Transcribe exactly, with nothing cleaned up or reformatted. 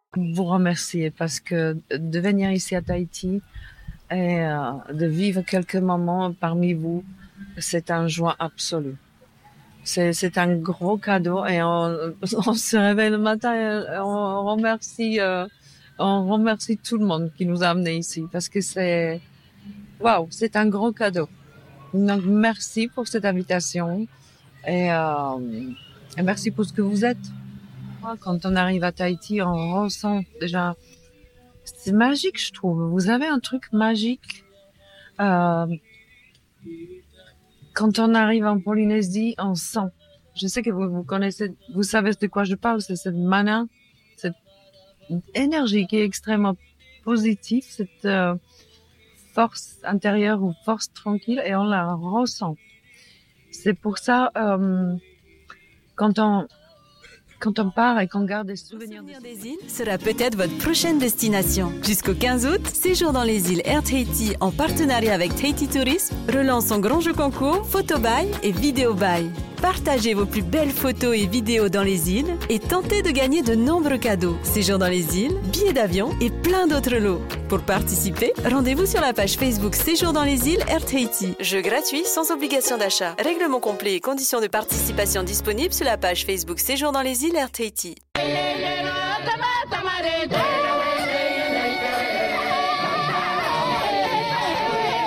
vous remercier parce que de venir ici à Tahiti et euh, de vivre quelques moments parmi vous, c'est un joie absolue. C'est, c'est un gros cadeau et on, on se réveille le matin et on remercie, euh, on remercie tout le monde qui nous a amenés ici parce que c'est, waouh, c'est un gros cadeau. Donc merci pour cette invitation et, euh, et merci pour ce que vous êtes. Quand on arrive à Tahiti, on ressent déjà, c'est magique, je trouve. Vous avez un truc magique. Euh, quand on arrive en Polynésie, on sent. Je sais que vous, vous connaissez, vous savez de quoi je parle, c'est cette mana, cette énergie qui est extrêmement positive, cette euh, force intérieure ou force tranquille, et on la ressent. C'est pour ça, euh, quand on quand on part et qu'on garde des souvenirs Souvenir des îles sera peut-être votre prochaine destination. Jusqu'au quinze août, Séjour dans les îles Air Tahiti en partenariat avec Tahiti Tourisme relance son grand jeu concours Photo Buy et Vidéo Buy. Partagez vos plus belles photos et vidéos dans les îles et tentez de gagner de nombreux cadeaux. Séjour dans les îles, billets d'avion et plein d'autres lots. Pour participer, rendez-vous sur la page Facebook Séjour dans les îles Air Tahiti. Jeu gratuit sans obligation d'achat. Règlement complet et conditions de participation disponibles sur la page Facebook Séjour dans les îles Air Tahiti.